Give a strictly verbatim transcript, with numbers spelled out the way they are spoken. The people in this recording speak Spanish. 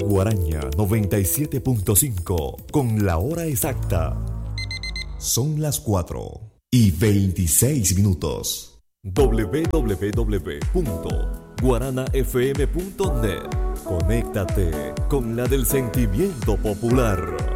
Guaraña noventa y siete punto cinco con la hora exacta. Son las cuatro y veintiséis minutos. doble u doble u doble u punto guarana f m punto net. Conéctate con la del sentimiento popular.